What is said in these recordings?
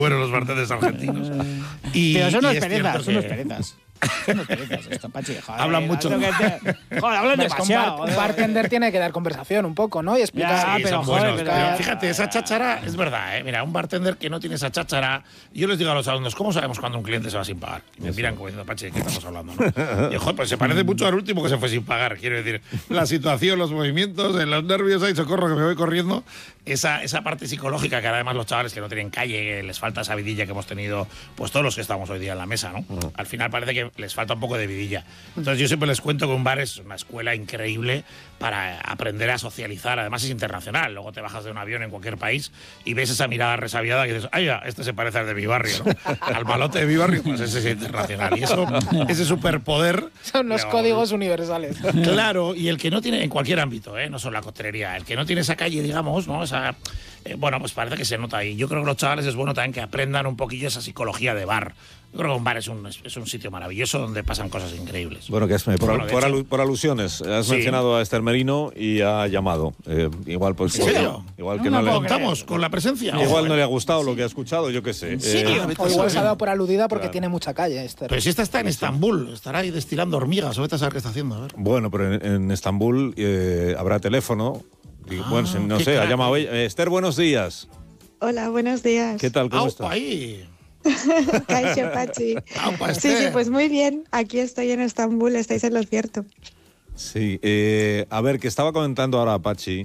Bueno, los bartenders argentinos. Pero son unos es perezas, cierto son unos que- perezas. Son unos perezas esto, Pachi. Joder, Hablan mucho. Joder, hablan demasiado. Un bartender tiene que dar conversación un poco, ¿no? Y explicar. Sí, pero son joder, buenos, pero fíjate, esa cháchara es verdad, ¿eh? Mira, un bartender que no tiene esa cháchara, yo les digo a los alumnos, ¿cómo sabemos cuando un cliente se va sin pagar? Y me miran como diciendo, Pachi, ¿de qué estamos hablando? ¿no? Y joder, pues se parece mucho al último que se fue sin pagar, quiero decir, la situación, los movimientos, los nervios, ay, socorro, que me voy corriendo, esa parte psicológica que además los chavales que no tienen calle, que les falta esa vidilla que hemos tenido, pues todos los que estamos hoy día en la mesa, ¿no? Al final parece que les falta un poco de vidilla. Entonces yo siempre les cuento que un bar es una escuela increíble para aprender a socializar, además es internacional, luego te bajas de un avión en cualquier país y ves esa mirada resabiada que dices, ay, ya, este se parece al de mi barrio, ¿no? Al malote de mi barrio, pues ese es internacional. Y eso, ese superpoder... Son los códigos universales. Claro, y el que no tiene, en cualquier ámbito, no solo la costelería, el que no tiene esa calle, digamos, ¿no? Esa, bueno, pues parece que se nota ahí. Yo creo que los chavales es bueno también que aprendan un poquillo esa psicología de bar. Yo creo que un bar es un sitio maravilloso donde pasan cosas increíbles. Bueno, que Bueno, de hecho- por alusiones, has Sí. mencionado a Esther Merino y ha llamado. Igual pues ¿En serio? igual que No no, me le, puedo creer. ¿Contamos con la presencia? igual no le ha gustado lo que ha escuchado, yo qué sé. serio? O igual se ha dado por aludida porque Claro. tiene mucha calle, Esther. Pero si esta está en Estambul, estará ahí destilando hormigas, o vete a saber qué está haciendo. A ver. Bueno, pero en Estambul habrá teléfono. Y, bueno, no qué sé, ha crack. llamado ella. Esther, buenos días. Hola, buenos días. ¿Qué tal? ¿Cómo ¡Au, estás? ahí! Kaixo, Pachi. ¡Aupa, Sí, Esther! pues muy bien. Aquí estoy en Estambul, estáis en lo cierto. Sí, a ver, que estaba comentando ahora Apache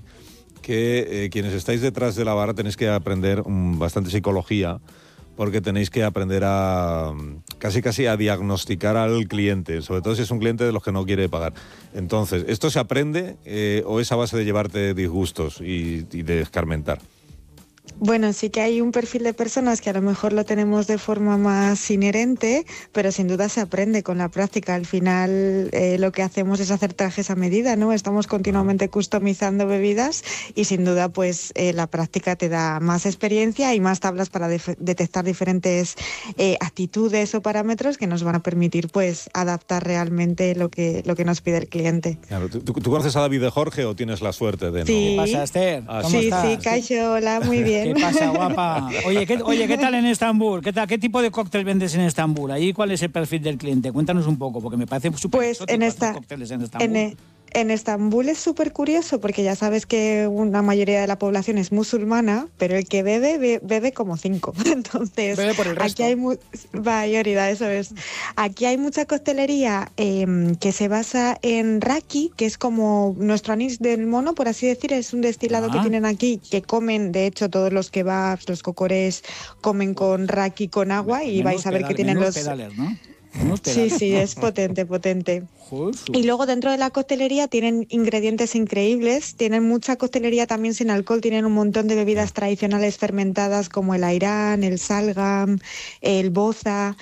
que quienes estáis detrás de la barra tenéis que aprender bastante psicología, porque tenéis que aprender a casi a diagnosticar al cliente, sobre todo si es un cliente de los que no quiere pagar. Entonces, ¿esto se aprende o es a base de llevarte disgustos y de escarmentar? Bueno, sí que hay un perfil de personas que a lo mejor lo tenemos de forma más inherente, pero sin duda se aprende con la práctica. Al final lo que hacemos es hacer trajes a medida, ¿no? Estamos continuamente customizando bebidas y sin duda pues la práctica te da más experiencia y más tablas para detectar diferentes actitudes o parámetros que nos van a permitir pues adaptar realmente lo que nos pide el cliente. Claro, ¿tú conoces a David de Jorge o tienes la suerte de no? Sí. ¿Qué pasa, Esther? Ah, ¿Cómo Sí, estás? sí, Kaixo, hola, muy bien. ¿Qué pasa, guapa? Oye, ¿qué tal en Estambul? ¿Qué tipo de cóctel vendes en Estambul? ¿Ahí cuál es el perfil del cliente? Cuéntanos un poco, porque me parece súper Pues exótico en hacer cócteles en Estambul. En Estambul es súper curioso porque ya sabes que una mayoría de la población es musulmana, pero el que bebe como 5. Entonces, Bebe por el resto. aquí hay mayoría, eso es. Aquí hay mucha costelería que se basa en raki, que es como nuestro anís del mono, por así decir, es un destilado que tienen aquí, que comen, de hecho, todos los kebabs, los cocores, comen con raki con agua y vais a ver que tienen menudos los... pedales, ¿no? Menudos Sí, pedales. sí, es potente. Joder, Y luego dentro de la coctelería tienen ingredientes increíbles, tienen mucha coctelería también sin alcohol, tienen un montón de bebidas tradicionales fermentadas como el airán, el salgam, el boza,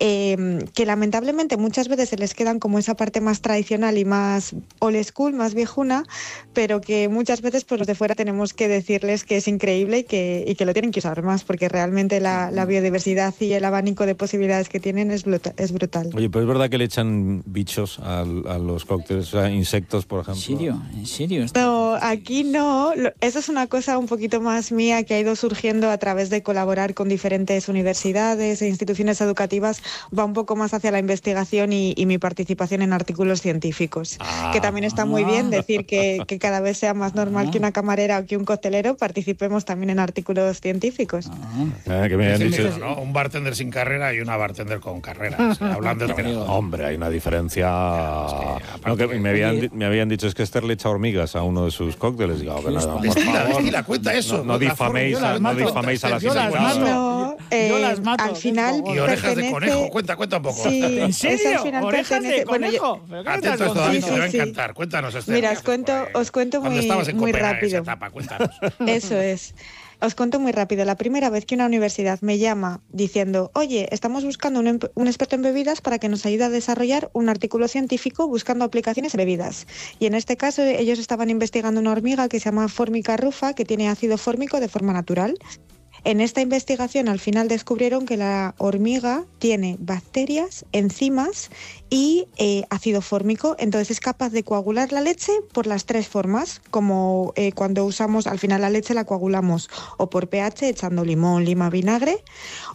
que lamentablemente muchas veces se les quedan como esa parte más tradicional y más old school, más viejuna, pero que muchas veces pues los de fuera tenemos que decirles que es increíble y que lo tienen que usar más, porque realmente la biodiversidad y el abanico de posibilidades que tienen es brutal. Oye, pero es verdad que le echan bichos a los cócteles, o sea, insectos, por ejemplo. ¿En serio? No, aquí no. Eso es una cosa un poquito más mía que ha ido surgiendo a través de colaborar con diferentes universidades e instituciones educativas. Va un poco más hacia la investigación y mi participación en artículos científicos. Que también está muy bien decir que cada vez sea más normal que una camarera o que un coctelero participemos también en artículos científicos. Que me habían Sí, dicho, ¿no? Un bartender sin carrera y una bartender con carrera. Sí, hablando de... hombre, hay una diferencia. No, que me habían dicho, es que Esther le echa hormigas a uno de sus cócteles. Digo, por favor. Destila, cuenta eso. No difaméis a las Yo las insectas. mato. No, Yo las mato, al final Y orejas de pertenece- conejo, cuenta un poco. Sí, ¿En eso serio? al final ¿Orejas de pertenece- bueno, yo- conejo? ¿Pero qué me Atentos estás todavía, contando? te va a sí. encantar. Cuéntanos, Esther. Mira, ¿qué haces por ahí? os cuento Cuando muy- estabas en muy Copenhague, rápido. esa etapa, cuéntanos. Eso es. Os cuento muy rápido. La primera vez que una universidad me llama diciendo, oye, estamos buscando un experto en bebidas para que nos ayude a desarrollar un artículo científico buscando aplicaciones en bebidas. Y en este caso ellos estaban investigando una hormiga que se llama Formica rufa, que tiene ácido fórmico de forma natural. En esta investigación al final descubrieron que la hormiga tiene bacterias, enzimas y ácido fórmico, entonces es capaz de coagular la leche por las 3 formas, como cuando usamos, al final la leche la coagulamos o por pH echando limón, lima, vinagre,